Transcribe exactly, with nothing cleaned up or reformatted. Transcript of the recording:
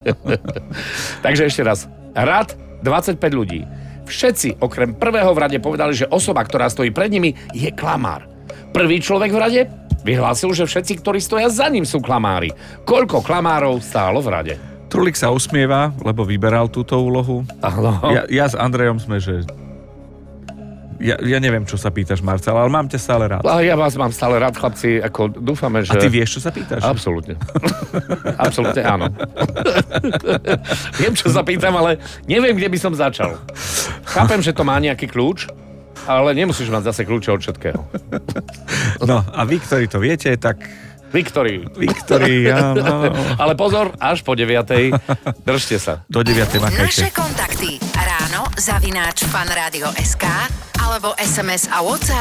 Takže ešte raz. Rad dvadsaťpäť ľudí. Všetci okrem prvého v rade povedali, že osoba, ktorá stojí pred nimi, je klamár. Prvý človek v rade vyhlásil, že všetci, ktorí stoja za ním, sú klamári. Koľko klamárov stálo v rade? Trulik sa usmieva, lebo vyberal túto úlohu. Áno. Ja, ja s Andrejom sme, že... Ja, ja neviem, čo sa pýtaš, Marcel, ale mám ťa stále rád. Ale ja vás mám stále rád, chlapci, ako dúfame, že... A ty vieš, čo sa pýtaš? Absolútne. Absolútne áno. Viem, čo sa pýtam, ale neviem, kde by som začal. Chápem, že to má nejaký kľúč, ale nemusíš mať zase kľúče od všetkého. No, a vy, ktorí to viete, tak... Viktori. Viktori, áno. Ale pozor, až po deviatej. Držte sa. Do deviatej makajte. Naše kontakty. Ráno zavináč fanradio bodka es ká alebo es em es a WhatsApp